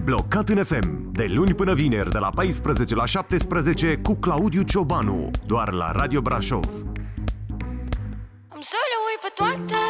Blocat în FM, de luni până vineri, de la 14 la 17, cu Claudiu Ciobanu, doar la Radio Brașov. Am să le uit pe toate.